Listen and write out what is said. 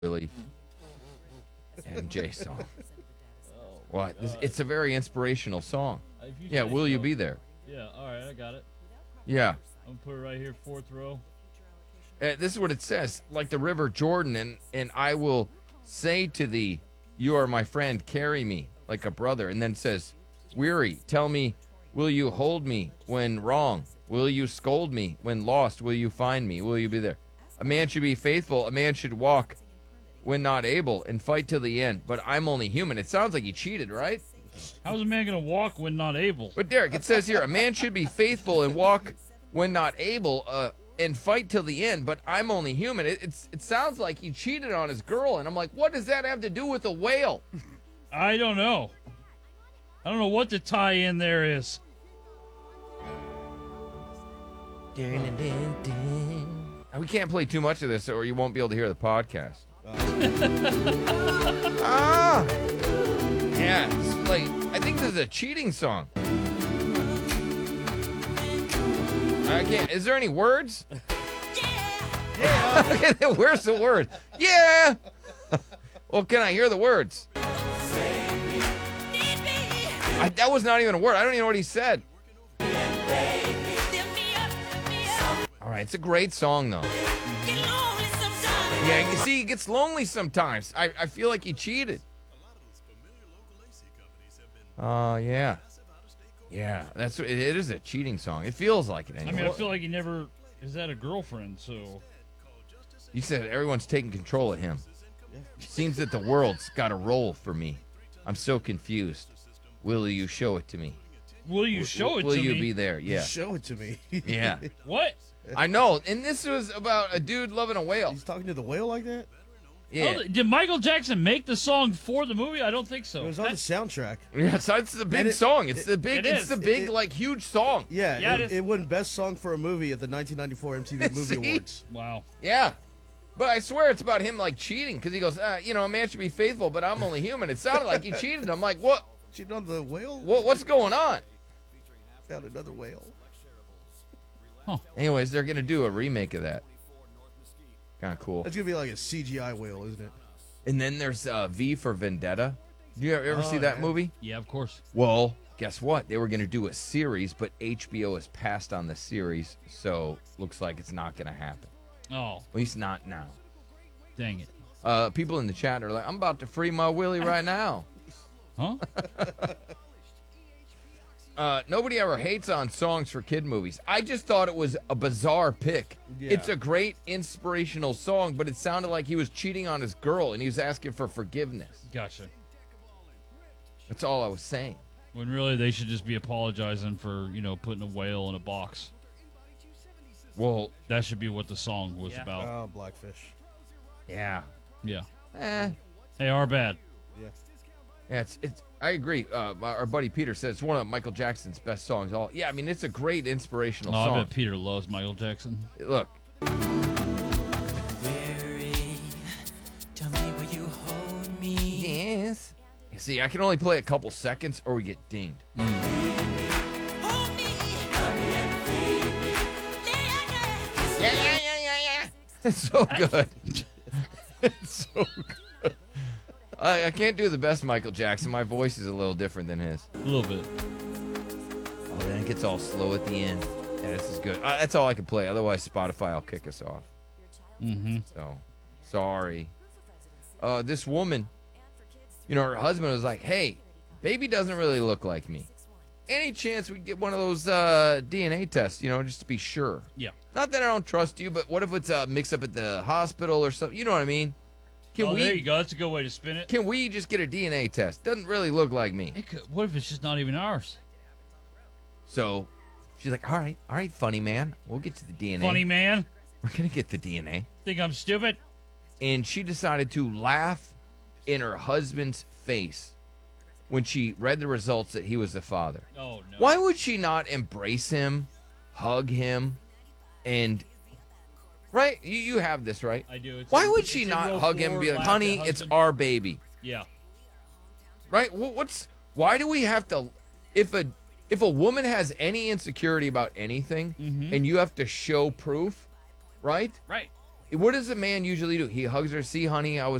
Willie and Jay song. What? It's a very inspirational song. Yeah, will you be there? Yeah, all right, I got it. Yeah. I'm gonna put it right here, fourth row. This is what it says. Like the river Jordan, and I will say to thee, you are my friend, carry me like a brother. And then it says, weary, tell me, will you hold me when wrong? Will you scold me when lost? Will you find me? Will you be there? A man should be faithful. A man should walk when not able and fight till the end. But I'm only human. It sounds like he cheated, right? How's a man gonna walk when not able? But Derek, it says here, a man should be faithful and walk when not able, and fight till the end. But I'm only human. It sounds like he cheated on his girl, and I'm like, what does that have to do with a whale? I don't know. I don't know what the tie-in there is. We can't play too much of this, or you won't be able to hear the podcast. Yeah, it's like, I think this is a cheating song. I can't. Is there any words? Yeah. Okay, where's the word? Yeah. Well, can I hear the words? That was not even a word. I don't even know what he said. All right, it's a great song, though. Yeah, you see, he gets lonely sometimes. I feel like he cheated. Yeah. Yeah, that's it is a cheating song. It feels like it anyway. I mean, I feel like he never has had a girlfriend, so... You said everyone's taking control of him. Seems that the world's got a role for me. I'm so confused. Will you show it to me? Will you show it to me? Will you be there? Yeah. Show it to me. Yeah. What? I know. And this was about a dude loving a whale. He's talking to the whale like that? Yeah. Oh, did Michael Jackson make the song for the movie? I don't think so. It was on the soundtrack. Yeah, so it's the big song. It's the big, like, huge song. Yeah, it won Best Song for a Movie at the 1994 MTV Movie Awards. Wow. Yeah. But I swear it's about him, like, cheating, because he goes, a man should be faithful, but I'm only human. It sounded like he cheated. I'm like, what? Cheated on the whale? What's going on? Found another whale. Huh. Anyways, they're going to do a remake of that. Kind of cool. It's going to be like a CGI whale, isn't it? And then there's V for Vendetta. Do you ever see that movie? Yeah, of course. Well, guess what? They were going to do a series, but HBO has passed on the series, so looks like it's not going to happen. Oh. At least not now. Dang it. People in the chat are like, I'm about to free my Willie right now. Huh? Nobody ever hates on songs for kid movies. I just thought it was a bizarre pick. Yeah. It's a great inspirational song, but it sounded like he was cheating on his girl and he was asking for forgiveness. Gotcha. That's all I was saying. When really they should just be apologizing for, putting a whale in a box. Well, that should be what the song was about. Oh, Blackfish. Yeah. Yeah. They are bad. Yeah. Yeah, it's. I agree. Our buddy Peter said it's one of Michael Jackson's best songs. Yeah, I mean, it's a great inspirational song. I bet Peter loves Michael Jackson. Look. Tell me, will you hold me? Yes. You see, I can only play a couple seconds or we get dinged. Yeah. It's so good. It's so good. I can't do the best Michael Jackson. My voice is a little different than his. A little bit. Oh, then it gets all slow at the end. Yeah, this is good. That's all I can play. Otherwise, Spotify will kick us off. Mm-hmm. So, sorry. This woman, her husband was like, hey, baby doesn't really look like me. Any chance we get one of those DNA tests, just to be sure? Yeah. Not that I don't trust you, but what if it's a mix-up at the hospital or something? You know what I mean? There you go. That's a good way to spin it. Can we just get a DNA test? Doesn't really look like me. What if it's just not even ours? So she's like, all right, funny man. We'll get to the DNA. Funny man? We're going to get the DNA. Think I'm stupid? And she decided to laugh in her husband's face when she read the results that he was the father. Oh, no. Why would she not embrace him, hug him, and... Right? You have this, right? I do. Why would she not hug him and be like, honey, it's our baby? Yeah. Right? Why do we have to... If a woman has any insecurity about anything and you have to show proof, right? Right. What does a man usually do? He hugs her. See, honey, I was